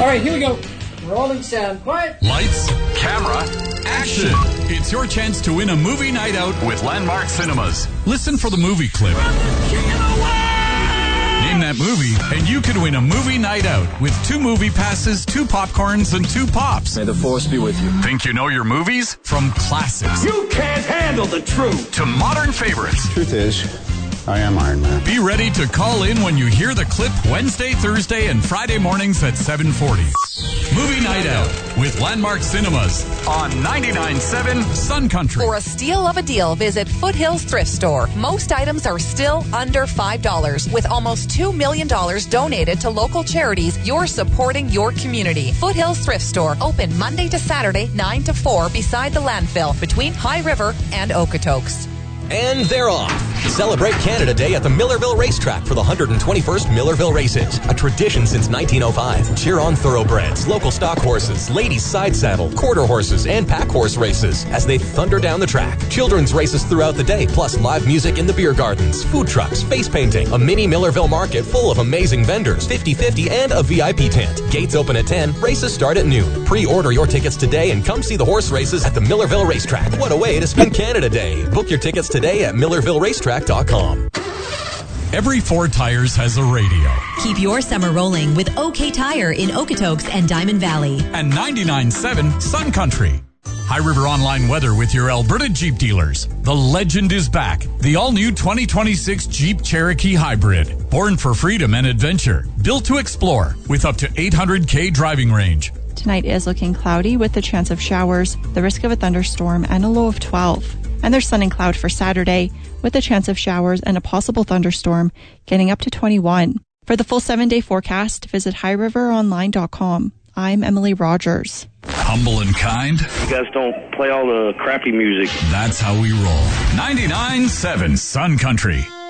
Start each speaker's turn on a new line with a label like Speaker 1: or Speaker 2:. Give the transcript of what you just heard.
Speaker 1: All right, here we go. Rolling sound. Quiet.
Speaker 2: Lights, camera, action. It's your chance to win a movie night out with Landmark Cinemas. Listen for the movie clip. Name that movie, and you could win a movie night out with 2 movie passes, 2 popcorns, and 2 pops.
Speaker 3: May the force be with you.
Speaker 2: Think you know your movies? From classics.
Speaker 4: You can't handle the truth.
Speaker 2: To modern favorites.
Speaker 5: Truth is, I am Iron Man.
Speaker 2: Be ready to call in when you hear the clip Wednesday, Thursday, and Friday mornings at 7:40. Movie Night Out with Landmark Cinemas on 99.7 Sun Country.
Speaker 6: For a steal of a deal, visit Foothills Thrift Store. Most items are still under $5. With almost $2 million donated to local charities, you're supporting your community. Foothills Thrift Store, open Monday to Saturday, 9 to 4, beside the landfill between High River and Okotoks.
Speaker 7: And they're off. Celebrate Canada Day at the Millerville Racetrack for the 121st Millerville Races. A tradition since 1905. Cheer on thoroughbreds, local stock horses, ladies side saddle, quarter horses, and pack horse races as they thunder down the track. Children's races throughout the day, plus live music in the beer gardens, food trucks, face painting, a mini Millerville market full of amazing vendors, 50-50, and a VIP tent. Gates open at 10, races start at noon. Pre-order your tickets today and come see the horse races at the Millerville Racetrack. What a way to spend Canada Day. Book your tickets today at MillervilleRacetrack.com.
Speaker 2: Every 4 tires has a radio.
Speaker 8: Keep your summer rolling with OK Tire in Okotoks and Diamond Valley.
Speaker 2: And 99.7 Sun Country. High River Online weather with your Alberta Jeep dealers. The legend is back. The all-new 2026 Jeep Cherokee Hybrid. Born for freedom and adventure. Built to explore with up to 800K driving range.
Speaker 9: Tonight is looking cloudy with the chance of showers, the risk of a thunderstorm, and a low of 12. And there's sun and cloud for Saturday with a chance of showers and a possible thunderstorm, getting up to 21. For the full 7-day forecast, visit highriveronline.com. I'm Emily Rogers.
Speaker 2: Humble and kind.
Speaker 10: You guys don't play all the crappy music.
Speaker 2: That's how we roll. 99.7 Sun Country.